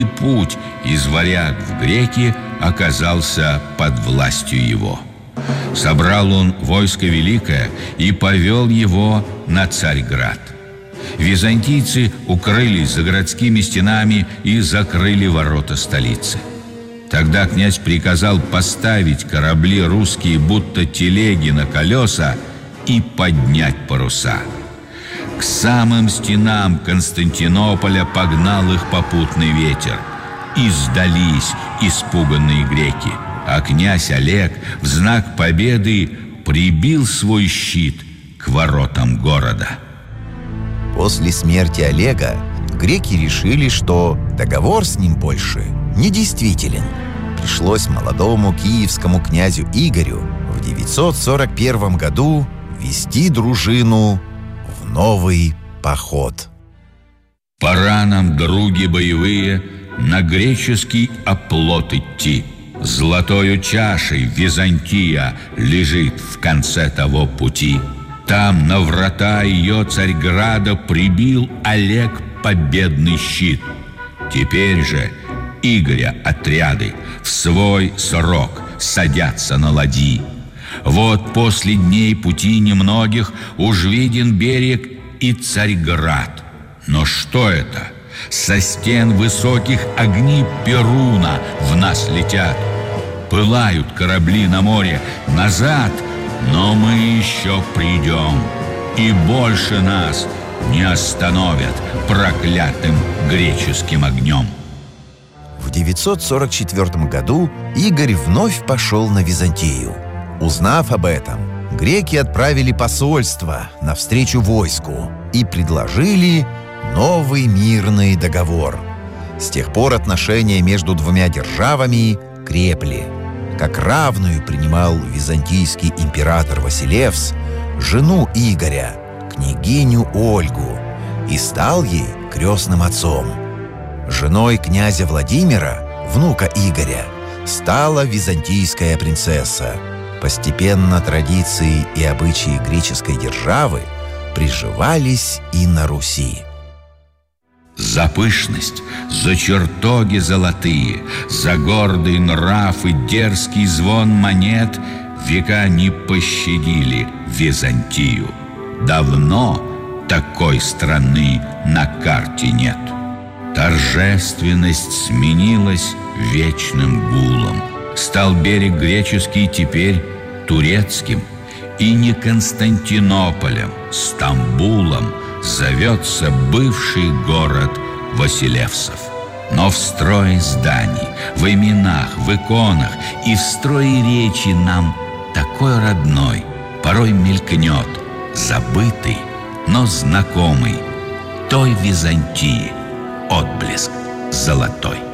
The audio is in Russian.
путь из варяг в греки оказался под властью его. Собрал он войско великое и повел его на Царьград. Византийцы укрылись за городскими стенами и закрыли ворота столицы. Тогда князь приказал поставить корабли русские, будто телеги на колеса, и поднять паруса. К самым стенам Константинополя погнал их попутный ветер. И сдались испуганные греки, а князь Олег в знак победы прибил свой щит к воротам города. После смерти Олега греки решили, что договор с ним больше недействителен. Пришлось молодому киевскому князю Игорю в 941 году вести дружину в новый поход. Пора нам, други боевые, на греческий оплот идти. Золотою чашей Византия лежит в конце того пути. Там на врата ее Царьграда прибил Олег победный щит. Теперь же Игоря отряды в свой срок садятся на ладьи. Вот после дней пути немногих уж виден берег и Царьград. Но что это? Со стен высоких огни Перуна в нас летят. Пылают корабли на море назад, но мы еще придем, и больше нас не остановят проклятым греческим огнем. В 944 году Игорь вновь пошел на Византию. Узнав об этом, греки отправили посольство навстречу войску и предложили новый мирный договор. С тех пор отношения между двумя державами крепли. Как равную принимал византийский император Василевс жену Игоря, княгиню Ольгу, и стал ей крестным отцом. Женой князя Владимира, внука Игоря, стала византийская принцесса. Постепенно традиции и обычаи греческой державы приживались и на Руси. За пышность, за чертоги золотые, за гордый нрав и дерзкий звон монет века не пощадили Византию. Давно такой страны на карте нет. Торжественность сменилась вечным гулом. Стал берег греческий теперь турецким, и не Константинополем, Стамбулом зовется бывший город Василевсов. Но в строе зданий, в именах, в иконах и в строе речи нам такой родной порой мелькнет, забытый, но знакомый той Византии отблеск золотой.